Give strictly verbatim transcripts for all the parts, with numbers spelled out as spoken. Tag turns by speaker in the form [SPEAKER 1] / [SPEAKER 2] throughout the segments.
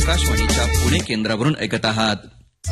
[SPEAKER 1] आकाशवाणीच्या पुणे केंद्रावरून ऐकत आहात.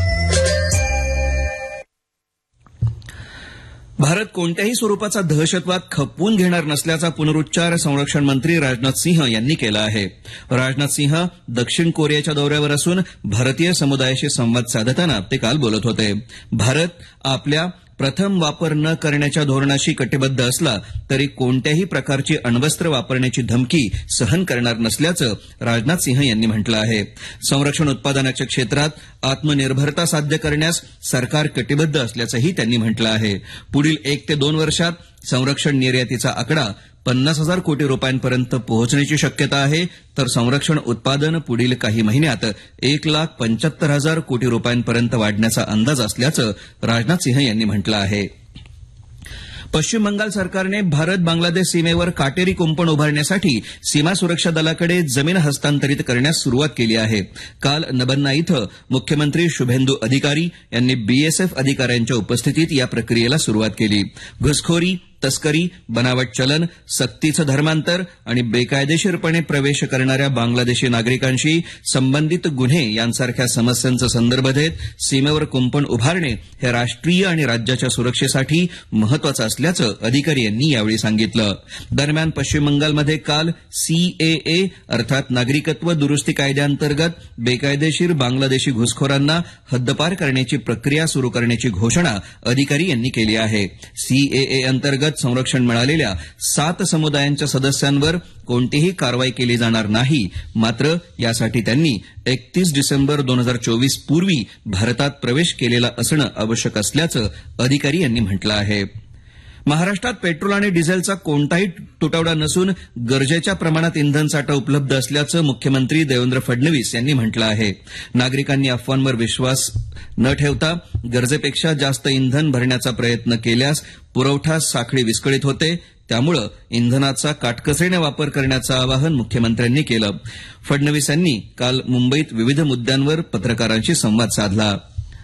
[SPEAKER 1] भारत कोणत्याही स्वरूपाचा दहशतवाद खपवून घेणार नसल्याचा पुनरुच्चार संरक्षण मंत्री राजनाथ सिंह यांनी केला आहे. राजनाथ सिंह दक्षिण कोरियाच्या दौऱ्यावर असून भारतीय समुदायाशी संवाद साधताना ते काल बोलत होते. भारत आपल्या प्रथम वापर न करण्याच्या धोरणाशी कटिबद्ध असला तरी कोणत्याही प्रकारची अण्वस्त्र वापरण्याची धमकी सहन करणार नसल्याचं राजनाथ सिंह यांनी म्हटलं आहे. संरक्षण उत्पादनाच्या क्षेत्रात आत्मनिर्भरता साध्य करण्यास सरकार कटिबद्ध असल्याचंही त्यांनी म्हटलं आहे. पुढील एक ते दोन वर्षात संरक्षण निर्यातीचा आकडा पन्नास हजार कोटी रुपयांपर्यंत पोहोचण्याची शक्यता आहे, तर संरक्षण उत्पादन पुढील काही महिन्यात एक लाख पंच्याहत्तर हजार कोटी रुपयांपर्यंत वाढण्याचा अंदाज असल्याचं राजनाथ सिंह यांनी म्हटलं आहे. पश्चिम बंगाल सरकारने भारत बांगलादेश सीमेवर काटेरी कुंपण उभारण्यासाठी सीमा सुरक्षा दलाकडे जमीन हस्तांतरित करण्यास सुरुवात केली आहे. काल नबन्ना इथं मुख्यमंत्री शुभेंदू अधिकारी यांनी बीएसएफ अधिकाऱ्यांच्या उपस्थितीत या प्रक्रियेला सुरुवात केली. घुसखोरी, तस्करी, बनावट चलन, सक्तीचं धर्मांतर आणि बेकायदेशीरपणे प्रवेश करणाऱ्या बांगलादेशी नागरिकांशी संबंधित गुन्हे यांसारख्या समस्यांचा संदर्भ देत सीमेवर कुंपण उभारणे हे राष्ट्रीय आणि राज्याच्या सुरक्षेसाठी महत्वाचं असल्याचं अधिकारी यांनी यावेळी सांगितलं. दरम्यान पश्चिम बंगालमध्ये काल सीएए अर्थात नागरिकत्व दुरुस्ती कायद्याअंतर्गत बेकायदेशीर बांगलादेशी घुसखोरांना हद्दपार करण्याची प्रक्रिया सुरू करण्याची घोषणा अधिकारी यांनी केली आहे. सीएए अंतर्गत संरक्षण मिळालेल्या सात समुदायांच्या सदस्यांवर कोणतीही कारवाई केली जाणार नाही. मात्र यासाठी त्यांनी एकतीस डिसेंबर दोन हजार चोवीस पूर्वी भारतात प्रवेश केलेला असणं आवश्यक असल्याचं अधिकारी यांनी म्हटलं आहे. महाराष्ट्रात पेट्रोल आणि डिझेलचा कोणताही तुटवडा नसून गरजेच्या प्रमाणात इंधनसाठा उपलब्ध असल्याचं मुख्यमंत्री देवेंद्र फडणवीस यांनी म्हटलं आहे. नागरिकांनी अफवांवर विश्वास न ठेवता गरजेपेक्षा जास्त इंधन भरण्याचा प्रयत्न केल्यास पुरवठा साखळी विस्कळीत होते. त्यामुळे इंधनाचा काटकसरीने वापर करण्याचं आवाहन मुख्यमंत्र्यांनी केलं. फडणवीस यांनी काल मुंबईत विविध मुद्द्यांवर पत्रकारांशी संवाद साधला.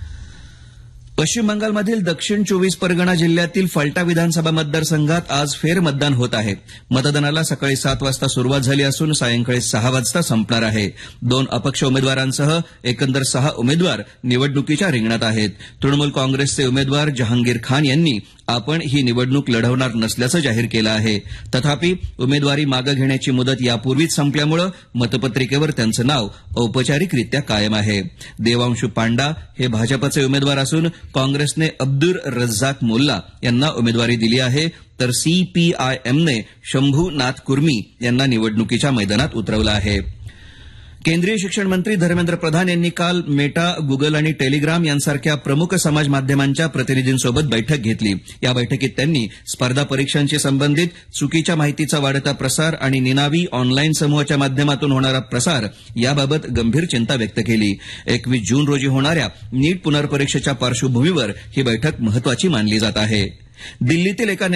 [SPEAKER 1] पश्चिम बंगालमधील दक्षिण चोवीस परगणा जिल्ह्यातील फलटा विधानसभा मतदारसंघात आज फेरमतदान होत आहे. मतदानाला सकाळी सात वाजता सुरुवात झाली असून सायंकाळी सहा वाजता संपणार आहे. दोन अपक्ष उमेदवारांसह एकंदर सहा उमेदवार निवडणुकीच्या रिंगणात आहेत. तृणमूल काँग्रेसचे उमेदवार जहांगीर खान यांनी आपण ही निवडणूक लढवणार नसल्याचं जाहीर केलं आहे. तथापि उमेदवारी मागे घेण्याची मुदत यापूर्वीच संपल्यामुळे मतपत्रिकेवर त्यांचं नाव औपचारिकरित्या कायम आहे. देवांशू पांडा हे भाजपचे उमेदवार असून काँग्रेसने अब्दुल रज्जाक मोल्ला यांना उमेदवारी दिली आहे, तर सीपीआयएमने शंभू नाथ कुर्मी यांना निवडणुकीच्या मैदानात उतरवलं आहे. केंद्रीय शिक्षण मंत्री धर्मेंद्र प्रधान यांनी काल मेटा, गुगल आणि टेलिग्राम यांसारख्या प्रमुख समाज माध्यमांच्या प्रतिनिधींसोबत बैठक घेतली. या बैठकीत त्यांनी स्पर्धा परीक्षांशी संबंधित चुकीच्या माहितीचा वाढता प्रसार आणि निनावी ऑनलाईन समूहाच्या माध्यमातून होणारा प्रसार याबाबत गंभीर चिंता व्यक्त केली. एकवीस जून रोजी होणाऱ्या नीट पुनर्परीक्षेच्या पार्श्वभूमीवर ही बैठक महत्वाची मानली जात आहे. दिल्लीतील एका